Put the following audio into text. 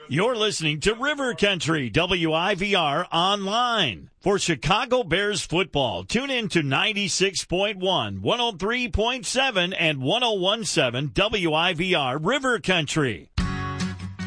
You're listening to River Country, WIVR Online. For Chicago Bears football, tune in to 96.1, 103.7, and 101.7 WIVR River Country.